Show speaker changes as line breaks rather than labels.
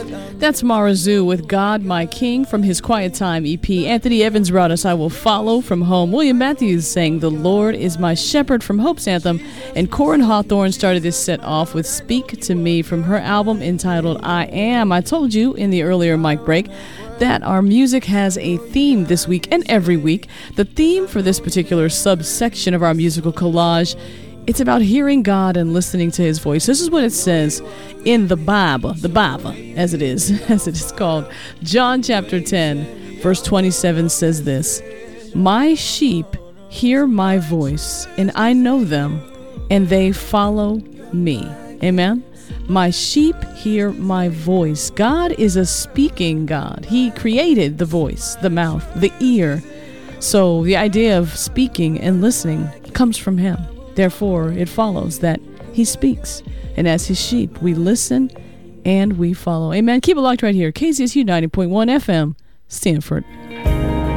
That's Mara Zoo with God My King from his Quiet Time EP. Anthony Evans brought us I Will Follow from Home. William Matthews sang The Lord Is My Shepherd from Hope's Anthem. And Corin Hawthorne started this set off with Speak to Me from her album entitled I Am. I told you in the earlier mic break that our music has a theme this week and every week. The theme for this particular subsection of our musical collage, it's about hearing God and listening to his voice. This is what it says in the Bible, as it is called. John chapter 10, verse 27 says this: My sheep hear my voice, and I know them, and they follow me. Amen? My sheep hear my voice. God is a speaking God. He created the voice, the mouth, the ear. So the idea of speaking and listening comes from him. Therefore, it follows that he speaks. And as his sheep, we listen and we follow. Amen. Keep it locked right here. KZSU 90.1 FM, Stanford.